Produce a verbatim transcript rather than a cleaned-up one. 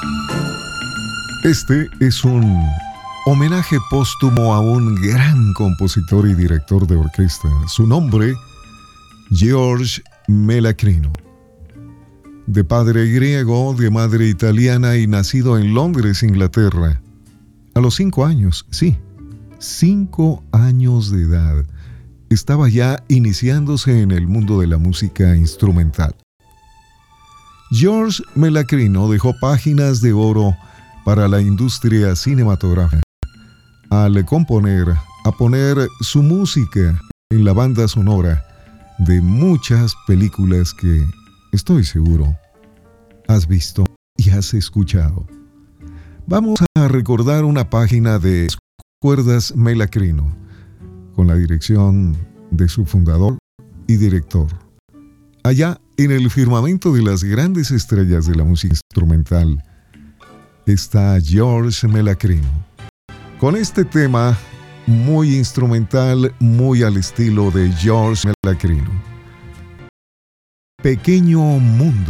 Este es un homenaje póstumo a un gran compositor y director de orquesta. Su nombre, George Mellacrino. De padre griego, de madre italiana y nacido en Londres, Inglaterra. A los cinco años, sí, cinco años de edad, estaba ya iniciándose en el mundo de la música instrumental. George Mellacrino dejó páginas de oro para la industria cinematográfica al componer, a poner su música en la banda sonora de muchas películas que, estoy seguro, has visto y has escuchado. Vamos a recordar una página de Cuerdas Mellacrino, con la dirección de su fundador y director. Allá, en el firmamento de las grandes estrellas de la música instrumental, está George Mellacrino. Con este tema muy instrumental, muy al estilo de George Mellacrino. Pequeño mundo.